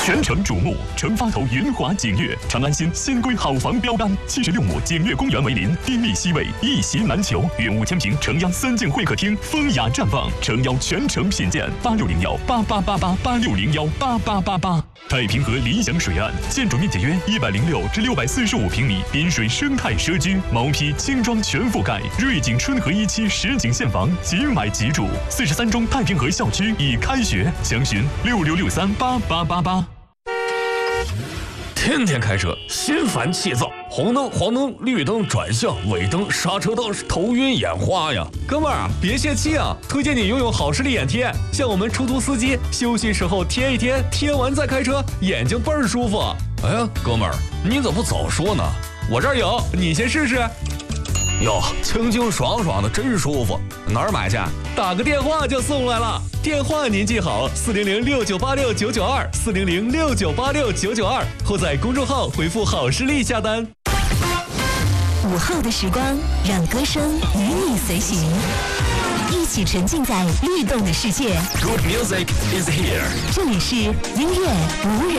全城瞩目，成发头云华景悦，长安新新规好房标杆，76亩景悦公园为邻，地密西位，一席难求，约5000平城央3进会客厅，风雅绽放，诚邀全城品鉴。8601888886018888。太平河理想水岸，建筑面积约106至645平米，滨水生态社区，毛坯轻装全覆盖，瑞景春和1期实景现房，即买即住。43中太平河校区已开学，详询66638888。 天天开车心烦气躁，红灯黄灯绿灯转向尾灯刹车灯，头晕眼花呀！ 哥们儿别泄气啊，推荐你拥有好视力眼贴，像我们出租司机休息时候贴一贴，贴完再开车，眼睛倍儿舒服。 哎呀，哥们儿，你怎么不早说呢？ 我这儿有，你先试试。 哟，清清爽爽的，真舒服。 哪儿买去？打个电话就送来了。电话您记好：4006986992，4006986992，或在公众号回复“好视力”下单。 午后的时光，让歌声与你随行，一起沉浸在律动的世界。 Good music is here。 这里是音乐无人。